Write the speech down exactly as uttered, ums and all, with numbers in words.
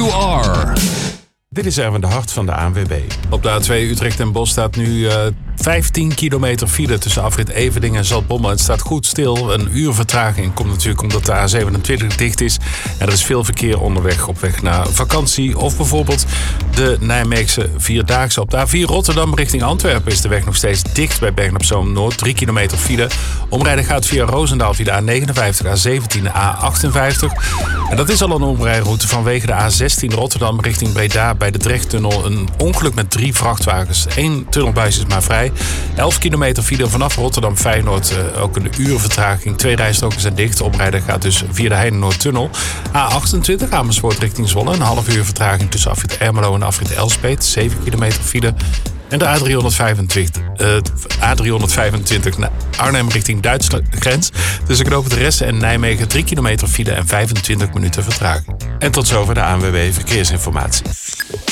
you are. Dit is Erwin de Hart van de A N W B. Op de A twee Utrecht en Bos staat nu uh, vijftien kilometer file tussen afrit Everdingen en Zaltbommel. Het staat goed stil. Een uur vertraging komt natuurlijk omdat de A zevenentwintig dicht is. En er is veel verkeer onderweg op weg naar vakantie. Of bijvoorbeeld de Nijmeegse Vierdaagse. Op de A vier Rotterdam richting Antwerpen is de weg nog steeds dicht bij Bergen-op-Zoom-Noord. drie kilometer file. Omrijden gaat via Roosendaal via de A negenenvijftig, A zeventien, A achtenvijftig. En dat is al een omrijroute vanwege de A zestien Rotterdam richting Breda. Bij de Drechttunnel een ongeluk met drie vrachtwagens. Eén tunnelbuis is maar vrij. elf kilometer file vanaf Rotterdam-Feyenoord. Uh, ook een uur vertraging. Twee rijstroken zijn dicht. Omrijden gaat dus via de Heinenoordtunnel. A achtentwintig Amersfoort richting Zwolle. Een half uur vertraging tussen afrit Ermelo en afrit Elspeet. zeven kilometer file. En de A driehonderdvijfentwintig, uh, A driehonderdvijfentwintig naar Arnhem richting Duitse grens. Tussen knooppunt Ressen en Nijmegen drie kilometer file en vijfentwintig minuten vertraging. En tot zover de A N W B Verkeersinformatie.